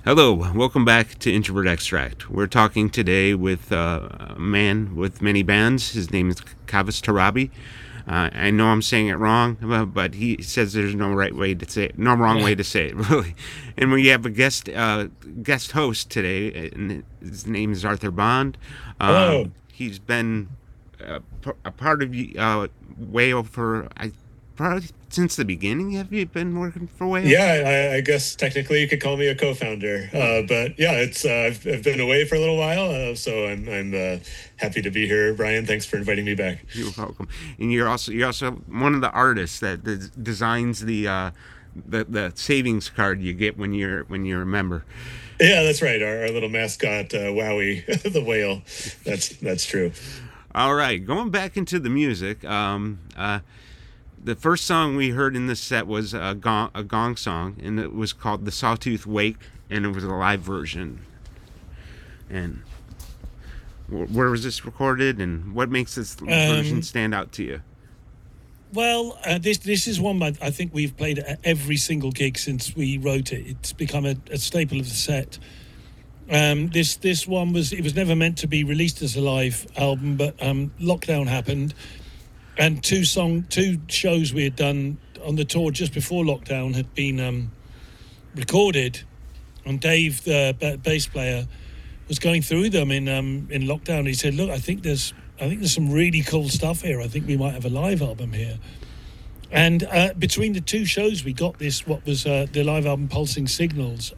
Hello, welcome back to Introvert Extract. We're talking today with a man with many bands. His name is Kavis Tarabi. I know I'm saying it wrong, but he says there's no right way to say it, no wrong way to say it, really. And we have a guest host today, and his name is Arthur Bond. Hello. He's been a part of Whale for probably since the beginning. Have you been working for Whale? Yeah, I guess technically you could call me a co-founder, but yeah, it's I've been away for a little while, so I'm happy to be here. Brian, thanks for inviting me back. You're welcome. And you're also one of the artists that designs the savings card you get when you're a member. Yeah, that's right. Our little mascot, Wowie, the whale. That's true. All right, going back into the music. The first song we heard in this set was a gong song, and it was called "The Sawtooth Wake," and it was a live version. And where was this recorded, and what makes this version stand out to you? Well, this is one I think we've played at every single gig since we wrote it. It's become a staple of the set. This one was never meant to be released as a live album, but lockdown happened, and two shows we had done on the tour just before lockdown had been recorded, and Dave, the bass player, was going through them in lockdown. He said, "Look, I think there's some really cool stuff here. I think we might have a live album here." And between the two shows, we got what was the live album Pulsing Signals.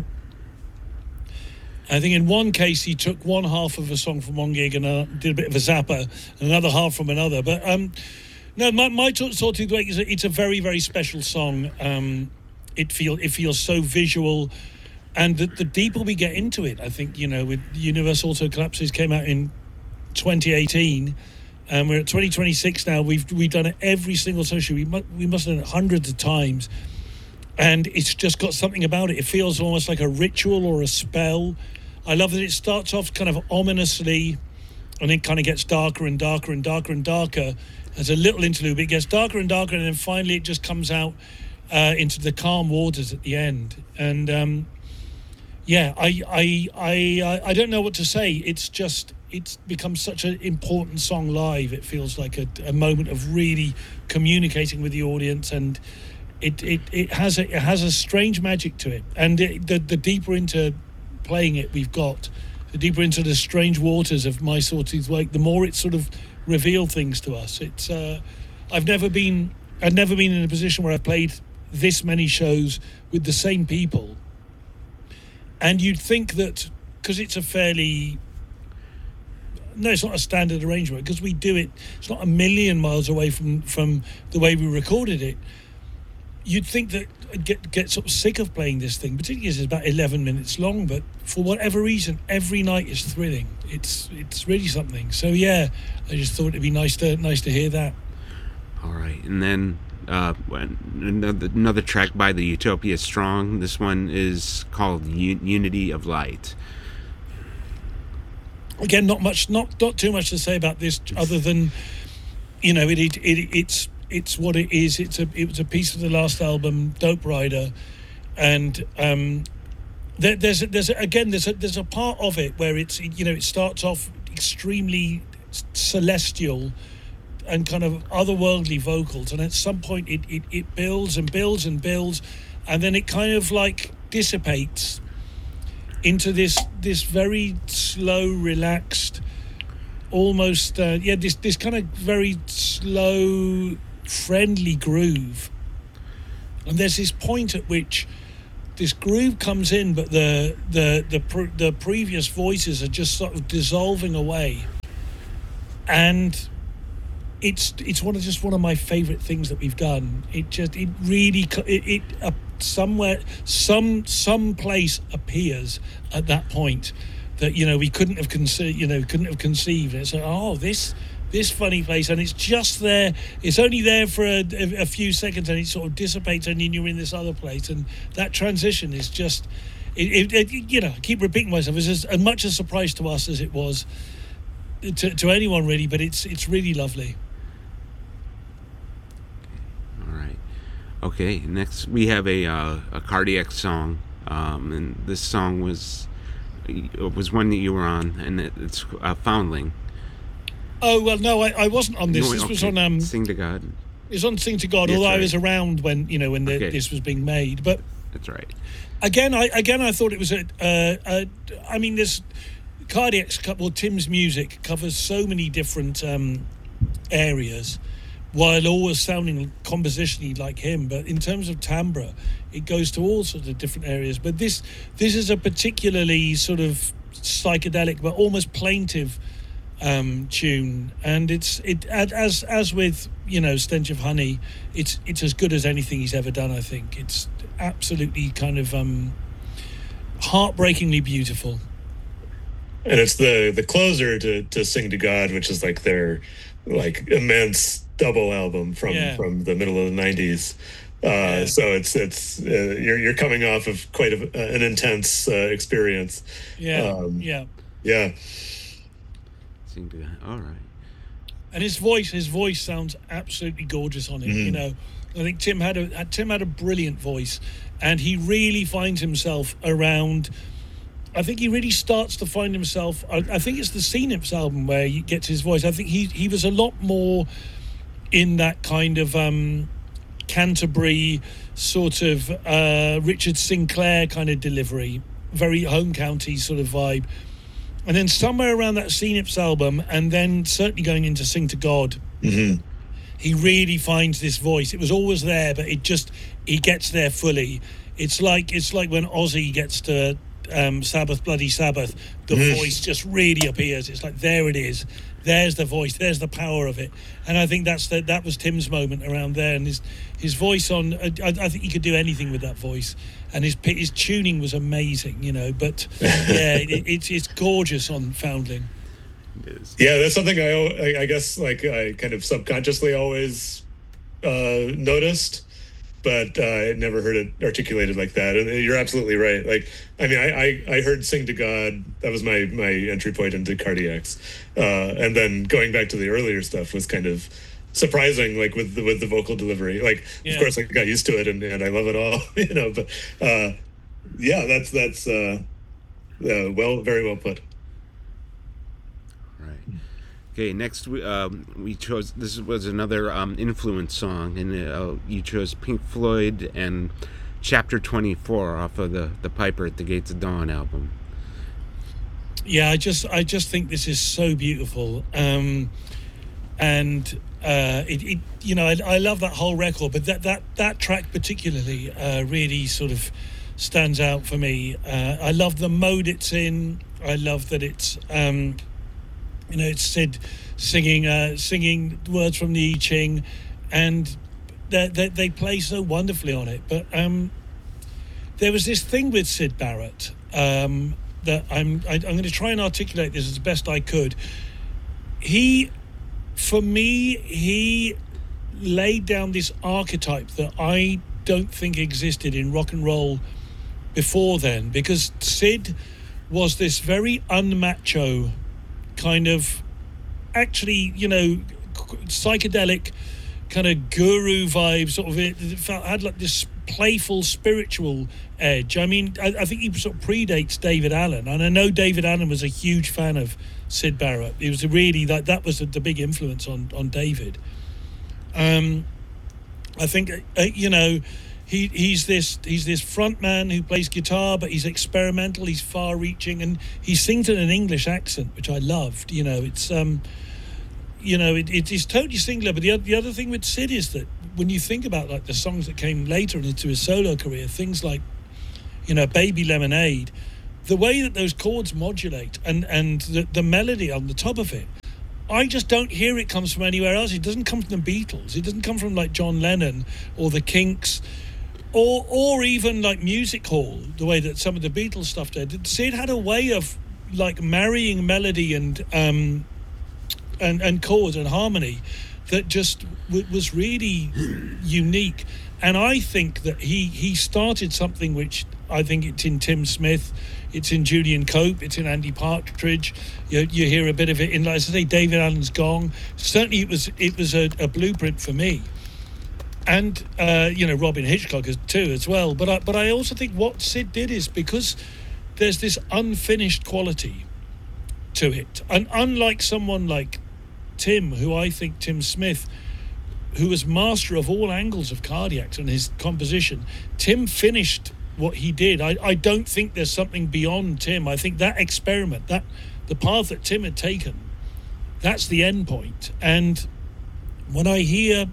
I think in one case, he took one half of a song from one gig and did a bit of a zapper, and another half from another. But no, my Sawtooth Wake it's a very, very special song. It feels so visual. And the deeper we get into it, I think, with Universe Auto Collapses came out in 2018, and we're at 2026 now. We've done it every single social. We must have done it hundreds of times, and it's just got something about it. It feels almost like a ritual or a spell. I love that it starts off kind of ominously, and it kind of gets darker and darker and darker and darker. As a little interlude, it gets darker and darker, and then finally it just comes out into the calm waters at the end. And yeah, I don't know what to say. It's become such an important song live. It feels like a moment of really communicating with the audience, and it has a strange magic to it. And the deeper into playing it we've got, the deeper into the strange waters of My Sawtooth Wake, the more it sort of revealed things to us. It's I'd never been in a position where I've played this many shows with the same people. And you'd think that because it's a fairly... No, it's not a standard arrangement, because we do it... It's not a million miles away from the way we recorded it. You'd think that I'd get sort of sick of playing this thing, particularly as it's about 11 minutes long, but for whatever reason, every night is thrilling. It's really something. So, yeah, I just thought it'd be nice to hear that. All right, and then another track by the Utopia Strong. This one is called Unity of Light. Again, not too much to say about this, other than it's what it is. It was a piece of the last album, Dope Rider, and there's a part of it where it starts off extremely celestial and kind of otherworldly vocals, and at some point it builds and builds and builds, and then it kind of like dissipates into this very slow, relaxed, almost this kind of very slow, friendly groove. And there's this point at which this groove comes in, but the previous voices are just sort of dissolving away, and it's one of my favorite things that we've done. Some place appears at that point that we couldn't have conceived. It's like, this funny place, and it's just there. It's only there for a few seconds, and it sort of dissipates, and then you're in this other place. And that transition is just, I keep repeating myself. It's as much a surprise to us as it was to anyone, really. But it's really lovely. All right. Okay. Next, we have a cardiac song and this song was one that you were on, and it's Foundling. Oh well, no, I wasn't on this. This was on Sing to God. It was on Sing to God. Although I was around when this was being made, but that's right. Again, I thought it was I mean, this Cardiac's Tim's music covers so many different areas, while always sounding compositionally like him. But in terms of timbre, it goes to all sorts of different areas. But this is a particularly sort of psychedelic, but almost plaintive tune, and as with Stench of Honey, it's as good as anything he's ever done. I think it's absolutely kind of heartbreakingly beautiful. And it's the closer to Sing to God, which is like their immense double album from the middle of the 90s. So it's you're coming off of quite an intense experience. Yeah. Sing to God. All right. And his voice sounds absolutely gorgeous on it. I think Tim had a brilliant voice, and he really finds himself around. I think he really starts to find himself. I think it's the Scenips album where he gets his voice. I think he was a lot more in that kind of Canterbury sort of Richard Sinclair kind of delivery, very home county sort of vibe. And then somewhere around that Scenips album, and then certainly going into Sing to God, he really finds this voice. It was always there, but he gets there fully. It's like when Ozzy gets to Sabbath, Bloody Sabbath, the voice just really appears. It's like, there it is. There's the voice. There's the power of it. And I think that was Tim's moment around there. And his voice on, I think he could do anything with that voice. And his tuning was amazing, But it's gorgeous on Foundling. Yeah, that's something I guess I kind of subconsciously always noticed, but I never heard it articulated like that. And you're absolutely right. I heard Sing to God. That was my entry point into Cardiacs, and then going back to the earlier stuff was kind of surprising, with the vocal delivery. Of course, I got used to it, and I love it all, But that's very well put. Right. Okay. Next, we chose. This was another influence song, and you chose Pink Floyd and Chapter 24 off of the Piper at the Gates of Dawn album. Yeah, I just think this is so beautiful, and. I love that whole record, but that track particularly really sort of stands out for me. I love the mode it's in. I love that it's it's Sid singing words from the I Ching, and they play so wonderfully on it. But there was this thing with Syd Barrett that I'm going to try and articulate this as best I could. For me, he laid down this archetype that I don't think existed in rock and roll before then, because Sid was this very unmacho kind of, actually, psychedelic kind of guru vibe, sort of. It had like this playful spiritual edge. I mean, I think he sort of predates David Allen, and I know David Allen was a huge fan of Syd Barrett. It was really that was the big influence on David. I think he's this front man who plays guitar, but he's experimental, he's far-reaching, and he sings in an English accent, which I loved. It's it's totally singular. But the other thing with Sid is that when you think about like the songs that came later into his solo career, things like Baby Lemonade, the way that those chords modulate and the melody on the top of it, I just don't hear it comes from anywhere else. It doesn't come from the Beatles. It doesn't come from like John Lennon or the Kinks, or even like Music Hall, the way that some of the Beatles stuff did. Sid had a way of like marrying melody and chords and harmony that just was really unique. And I think that he started something which I think it's in Tim Smith, it's in Julian Cope, it's in Andy Partridge. You hear a bit of it in, like I say, David Allen's Gong. Certainly it was a blueprint for me. and Robin Hitchcock too as well. But I also think what Sid did is because there's this unfinished quality to it, and unlike someone like Tim, who I think Tim Smith, who was master of all angles of Cardiacs and his composition, Tim finished what he did. I don't think there's something beyond Tim. I think that experiment, that the path that Tim had taken, that's the end point. And when I hear,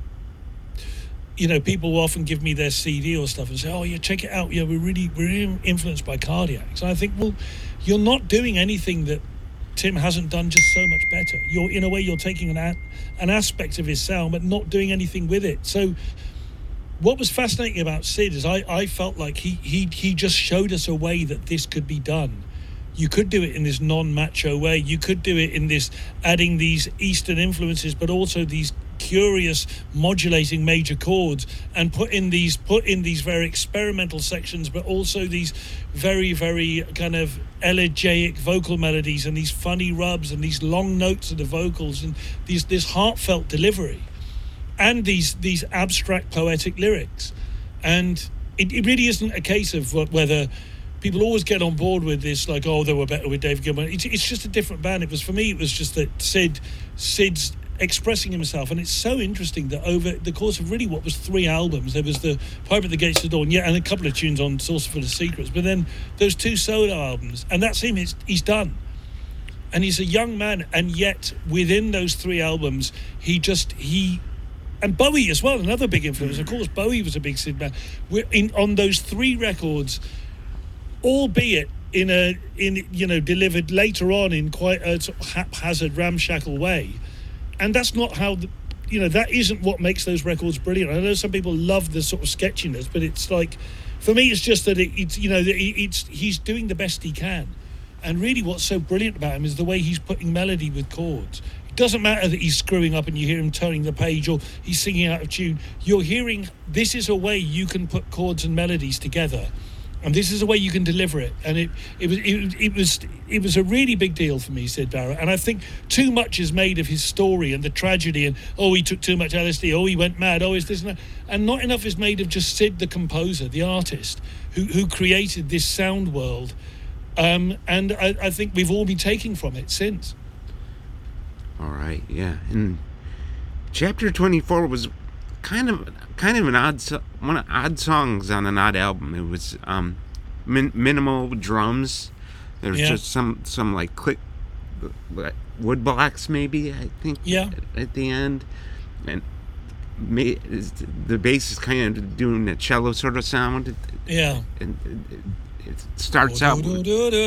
people will often give me their CD or stuff and say, "Oh, yeah, check it out. Yeah, we're really influenced by Cardiacs." And I think, well, you're not doing anything that Tim hasn't done just so much better. You're, in a way, you're taking an aspect of his sound, but not doing anything with it. So what was fascinating about Sid is I felt like he just showed us a way that this could be done. You could do it in this non-macho way. You could do it in this, adding these Eastern influences, but also these curious modulating major chords, and put in these very experimental sections, but also these very, very kind of elegiac vocal melodies, and these funny rubs, and these long notes of the vocals, and this heartfelt delivery, and these abstract poetic lyrics. And it really isn't a case of whether people always get on board with this, like, oh, they were better with Dave Gilmour. It's just a different band. For me, it was just that Sid's expressing himself. And it's so interesting that over the course of really what was 3 albums, there was the Piper at the Gates of Dawn, and a couple of tunes on Saucerful of Secrets, but then those 2 solo albums, and that's him. He's done. And he's a young man, and yet within those 3 albums, and Bowie as well, another big influence. Of course, Bowie was a big Sid man. On those 3 records, albeit delivered later on in quite a sort of haphazard, ramshackle way. And that's not how that isn't what makes those records brilliant. I know some people love the sort of sketchiness, but it's like, for me, it's just that he's doing the best he can. And really what's so brilliant about him is the way he's putting melody with chords. It doesn't matter that he's screwing up and you hear him turning the page or he's singing out of tune. You're hearing, this is a way you can put chords and melodies together, and this is the way you can deliver it. And it was a really big deal for me, Syd Barrett. And I think too much is made of his story and the tragedy, and he took too much LSD, he went mad, it's this and that, and not enough is made of just Sid the composer, the artist who created this sound world. And I think we've all been taking from it since. All right, yeah. And Chapter 24 was kind of an odd songs on an odd album. It was minimal drums. There was just some like click wood blocks, maybe, I think, at the end, and the bass is kind of doing a cello sort of sound. And it starts out with,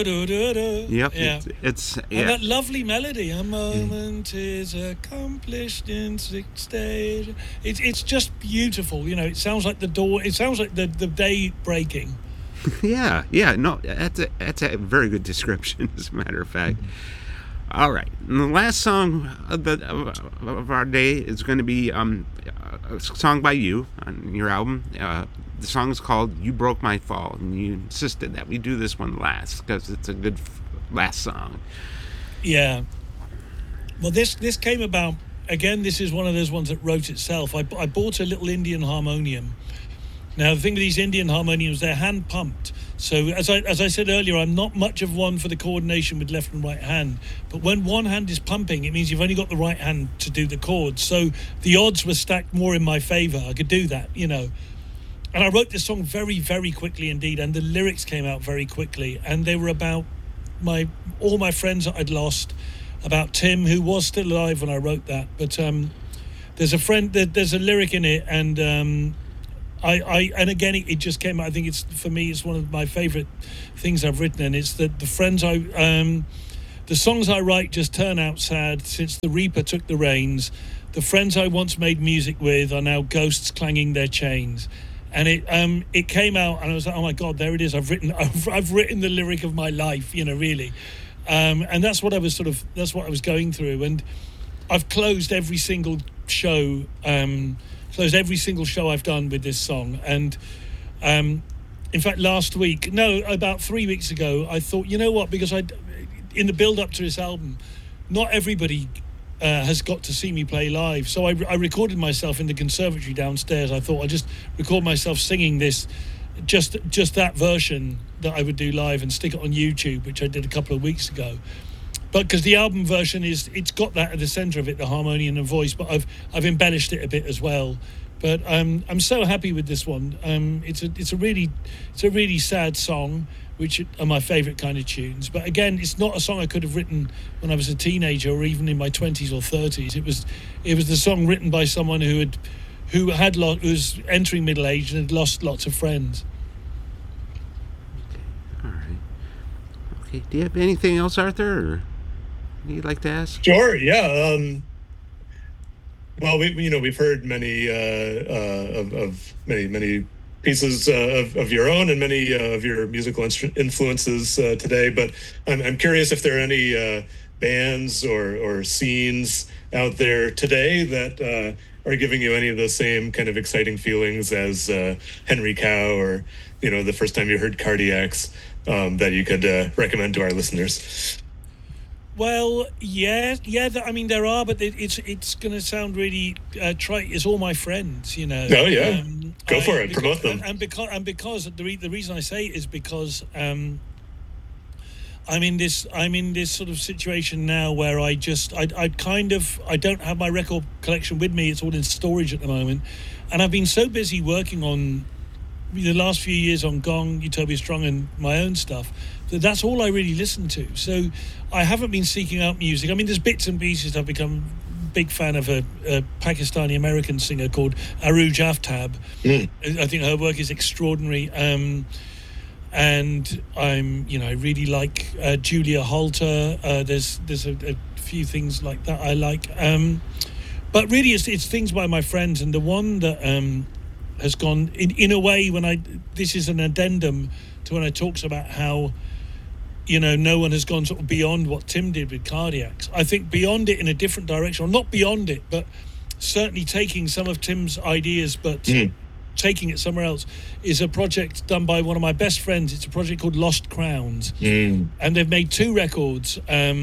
it's and that lovely melody, a moment is accomplished in 6 stage. It's just beautiful. It sounds like the door, it sounds like the day breaking. No, that's a very good description, as a matter of fact. All right, and the last song of our day is going to be a song by you on your album. The song is called "You Broke My Fall," and you insisted that we do this one last because it's a good last song. Yeah. Well, this came about, again, this is one of those ones that wrote itself. I bought a little Indian harmonium. Now, the thing with these Indian harmoniums, they're hand pumped. So as I said earlier, I'm not much of one for the coordination with left and right hand. But when one hand is pumping, it means you've only got the right hand to do the chords. So the odds were stacked more in my favor. I could do that, And I wrote this song very, very quickly indeed, and the lyrics came out very quickly, and they were about all my friends that I'd lost, about Tim, who was still alive when I wrote that. But there's a lyric in it, and and again, it just came out. I think for me, it's one of my favorite things I've written, and it's that the songs I write just turn out sad since the Reaper took the reins. The friends I once made music with are now ghosts clanging their chains. And it came out, and I was like, oh my God, there it is. I've written the lyric of my life, really. And that's what I was going through. And I've closed every single show, I've done with this song. And in fact, about 3 weeks ago, I thought, you know what? Because in the build up to this album, not everybody has got to see me play live. So I recorded myself in the conservatory downstairs. I thought I'd just record myself singing this, just that version that I would do live and stick it on YouTube, which I did a couple of weeks ago. But because the album version it's got that at the centre of it, the harmonium and voice, but I've embellished it a bit as well. But I'm so happy with this one. It's a really sad song, which are my favourite kind of tunes. But again, it's not a song I could have written when I was a teenager or even in my 20s or 30s. It was the song written by someone who was entering middle age and had lost lots of friends. Okay. All right. Okay. Do you have anything else, Arthur, or you'd like to ask? Sure. Yeah. Well, we've heard many of many pieces of your own and many of your musical influences today. But I'm curious if there are any bands or scenes out there today that are giving you any of the same kind of exciting feelings as Henry Cow or the first time you heard Cardiacs that you could recommend to our listeners. Well, yeah. I mean, there are, but it's going to sound really trite. It's all my friends, Oh yeah, go for it. Promote them. And because the reason I say it is because I'm in this sort of situation now where I don't have my record collection with me. It's all in storage at the moment, and I've been so busy working on the last few years on Gong, Utopia Strong, and my own stuff. That's all I really listen to. So I haven't been seeking out music. I mean, there's bits and pieces. I've become a big fan of a Pakistani-American singer called Arooj Aftab. I think her work is extraordinary. And I really like Julia Holter. There's a few things like that I like. But really, it's things by my friends. And the one that has gone, in a way, this is an addendum to when I talks about how no one has gone sort of beyond what Tim did with Cardiacs. I think beyond it in a different direction, or not beyond it, but certainly taking some of Tim's ideas, but taking it somewhere else, is a project done by one of my best friends. It's a project called Lost Crowns. And they've made 2 records,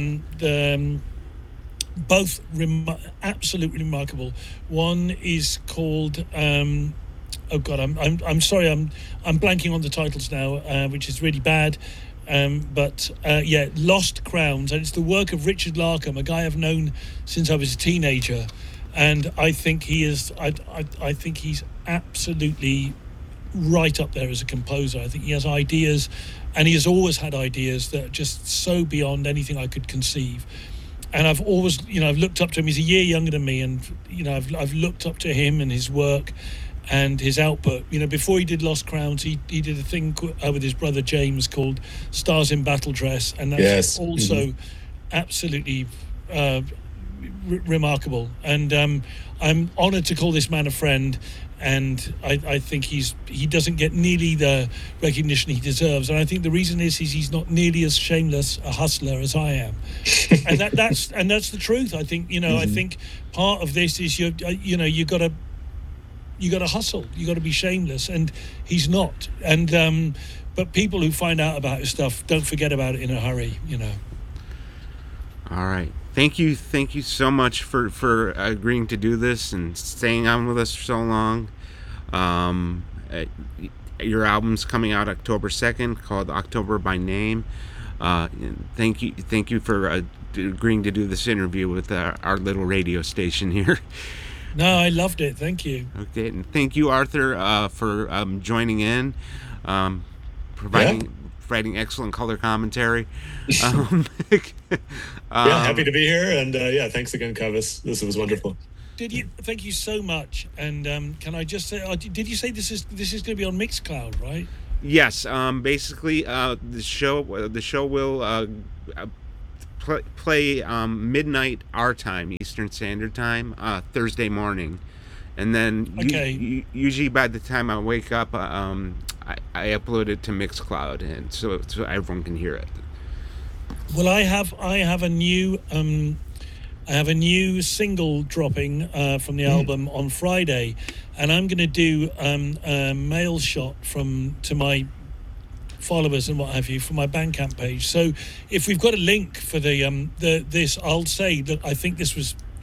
both absolutely remarkable. One is called... oh God, I'm sorry, I'm blanking on the titles now, which is really bad. But Lost Crowns, and it's the work of Richard Larkham, a guy I've known since I was a teenager, and I think he is. I think he's absolutely right up there as a composer. I think he has ideas, and he has always had ideas that are just so beyond anything I could conceive. And I've always, I've looked up to him. He's a year younger than me, and I've looked up to him and his work and his output. Before he did Lost Crowns, he did a thing with his brother James called Stars in Battle Dress, and that's also absolutely remarkable. And I'm honoured to call this man a friend, and I think he doesn't get nearly the recognition he deserves. And I think the reason is he's not nearly as shameless a hustler as I am, and that's the truth. I think I think part of this is you got to hustle. You got to be shameless, and he's not. And but people who find out about his stuff don't forget about it in a hurry. All right. Thank you so much for agreeing to do this and staying on with us for so long. Your album's coming out October 2nd, called October by Name. Thank you for agreeing to do this interview with our little radio station here. No, I loved it. Thank you. Okay, and thank you, Arthur, for joining in, providing excellent color commentary. Happy to be here, and thanks again, Kavis. This was wonderful. Thank you so much. And can I just say, did you say this is going to be on Mixcloud, right? Yes. Basically, the show will play midnight our time, Eastern Standard Time, Thursday morning, and then usually by the time I wake up, I upload it to Mixcloud, and so everyone can hear it. Well, I have a new single dropping from the album on Friday, and I'm going to do a mail shot to my followers and what have you for my Bandcamp page. So if we've got a link for this, I'll say that I think this was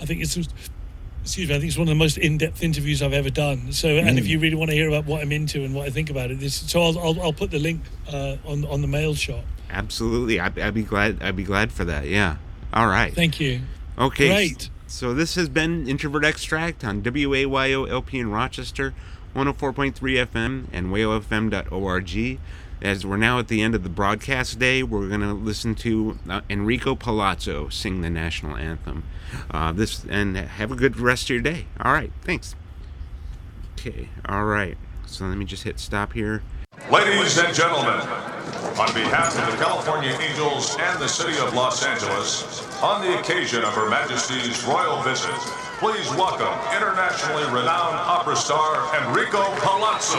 I think it's one of the most in-depth interviews I've ever done. So, and if you really want to hear about what I'm into and what I think about it, so I'll put the link on the mail shot. Absolutely, I'd be glad for that. Yeah. All right. Thank you. Okay. Great. So this has been Introvert Extract on WAYO-LP in Rochester, 104.3 FM and wayofm.org. As we're now at the end of the broadcast day, we're going to listen to Enrico Palazzo sing the national anthem. And have a good rest of your day. All right, thanks. Okay, all right. So let me just hit stop here. Ladies and gentlemen, on behalf of the California Angels and the City of Los Angeles, on the occasion of Her Majesty's royal visit, please welcome internationally renowned opera star Enrico Palazzo.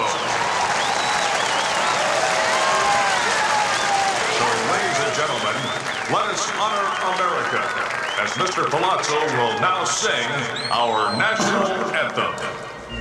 So, ladies and gentlemen, let us honor America as Mr. Palazzo will now sing our national anthem.